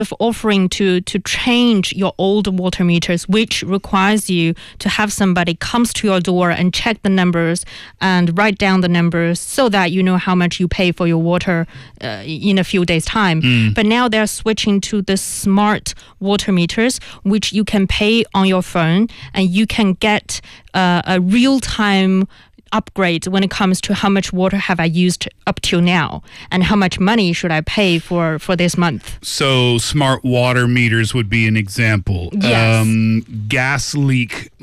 offering to change your old water meters, which requires you to have somebody comes to your door and check the numbers and write down the numbers so that you know how much you pay for your water in a few days' time. But now they're switching to the smart water meters, which you can pay on your phone, and you can get a real-time upgrade when it comes to how much water have I used up till now and how much money should I pay for this month. So smart water meters would be an example. Yes. Gas leak